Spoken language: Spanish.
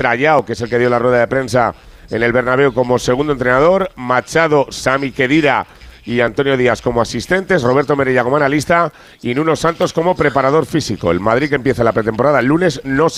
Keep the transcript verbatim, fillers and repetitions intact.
Trayao, que es el que dio la rueda de prensa en el Bernabéu como segundo entrenador, Machado, Sami Khedira y Antonio Díaz como asistentes, Roberto Merella como analista y Nuno Santos como preparador físico. El Madrid, que empieza la pretemporada el lunes, no se